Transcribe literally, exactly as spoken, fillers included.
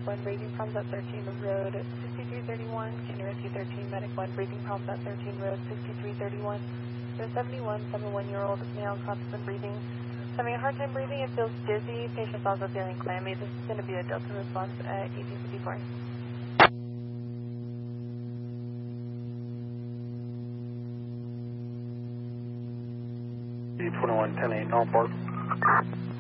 one, breathing problems at thirteen Road sixty-three thirty-one. Can you rescue thirteen, Medic one, breathing problems at thirteen Road sixty-three thirty-one. There's seventy-one, seventy-one-year-old male, constant breathing. Having a hard time breathing and feels dizzy. Patient's also feeling clammy. This is going to be a Delta response at eighteen fifty-four. twenty-one ten eight, North Park.